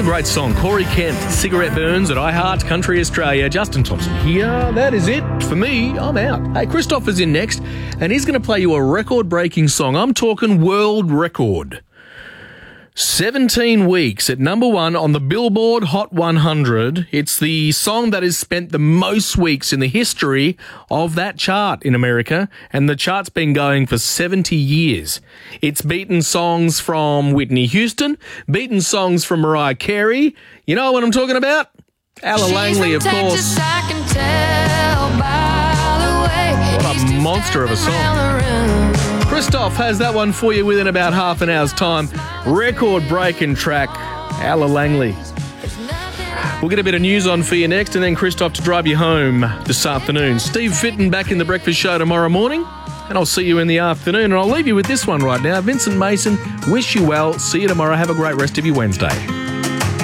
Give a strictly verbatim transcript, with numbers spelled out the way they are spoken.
great song. Corey Kent, Cigarette Burns at iHeart Country Australia. Justin Thompson here. That is it for me. I'm out. Hey, Christoph is in next, and he's going to play you a record-breaking song. I'm talking world record. seventeen weeks at number one on the Billboard Hot one hundred. It's the song that has spent the most weeks in the history of that chart in America, and the chart's been going for seventy years. It's beaten songs from Whitney Houston, beaten songs from Mariah Carey. You know what I'm talking about? Ella Langley, of course. What a monster of a song. Christoph has that one for you within about half an hour's time. Record-breaking track, Ella Langley. We'll get a bit of news on for you next, and then Christoph to drive you home this afternoon. Steve Fitton back in the breakfast show tomorrow morning, and I'll see you in the afternoon. And I'll leave you with this one right now. Vincent Mason, wish you well. See you tomorrow. Have a great rest of your Wednesday.